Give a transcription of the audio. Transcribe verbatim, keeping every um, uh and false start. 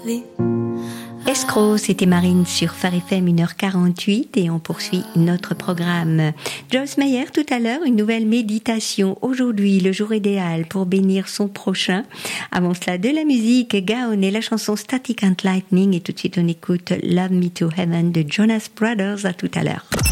Escroc, c'était Marine sur Phare F M, une heure quarante-huit, et on poursuit notre programme. Joyce Meyer, tout à l'heure, une nouvelle méditation. Aujourd'hui, le jour idéal pour bénir son prochain. Avant cela, de la musique, Gaon et la chanson Static and Lightning, et tout de suite on écoute Love Me to Heaven de Jonas Brothers. À tout à l'heure.